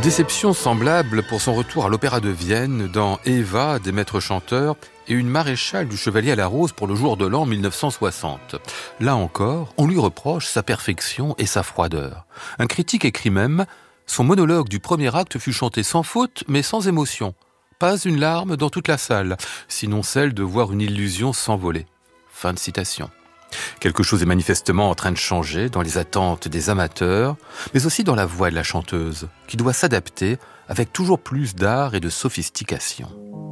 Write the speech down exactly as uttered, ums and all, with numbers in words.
Déception semblable pour son retour à l'Opéra de Vienne dans Eva des maîtres chanteurs et une maréchale du Chevalier à la Rose pour le jour de l'an mille neuf cent soixante. Là encore, on lui reproche sa perfection et sa froideur. Un critique écrit même « Son monologue du premier acte fut chanté sans faute mais sans émotion. Pas une larme dans toute la salle, sinon celle de voir une illusion s'envoler. » Fin de citation. Quelque chose est manifestement en train de changer dans les attentes des amateurs, mais aussi dans la voix de la chanteuse, qui doit s'adapter avec toujours plus d'art et de sophistication.